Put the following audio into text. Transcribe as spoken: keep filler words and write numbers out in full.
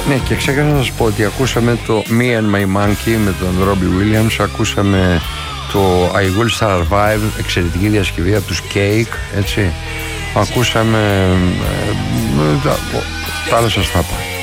Ναι, και ξέχασα να σας πω ότι ακούσαμε το Me and My Monkey με τον Robbie Williams, ακούσαμε το I Will Survive, εξαιρετική διασκευή από τους Cake, έτσι. Ακούσαμε, ε, ε, τα, τα άλλα σας τα είπα.